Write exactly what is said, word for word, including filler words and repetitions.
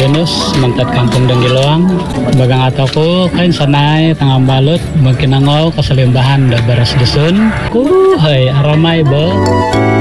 Yunus mentat kampung Denggiloang bagang ataku kain sanai tengah balut mungkin nangau keselimbahan da beras dusun ku hai aramai bo.